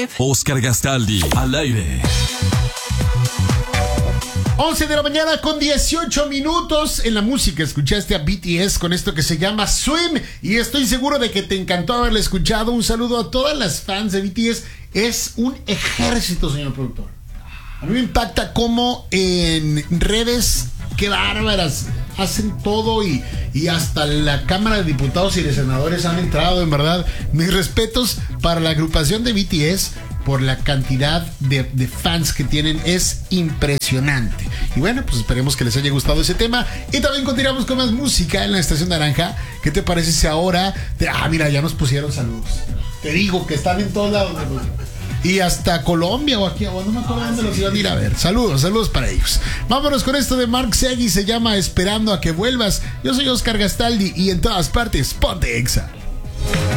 Live. Oscar Gastaldi, al aire. 11 de la mañana con 18 minutos. En la música escuchaste a BTS con esto que se llama Swim, y estoy seguro de que te encantó haberla escuchado. Un saludo a todas las fans de BTS. Es un ejército, señor productor. A mí me impacta cómo en redes, qué bárbaras, hacen todo, y hasta la Cámara de Diputados y de Senadores han entrado, en verdad. Mis respetos para la agrupación de BTS por la cantidad de fans que tienen, es impresionante. Y bueno, pues esperemos que les haya gustado ese tema. Y también continuamos con más música en la Estación Naranja. ¿Qué te parece si ahora mira, ya nos pusieron saludos? Te digo que están en todos lados. Y hasta Colombia o aquí, no me acuerdo dónde los iban a ir a ver. Saludos para ellos. Vámonos con esto de Mark Segui, se llama Esperando a que vuelvas. Yo soy Oscar Gastaldi y en todas partes, ponte Exa.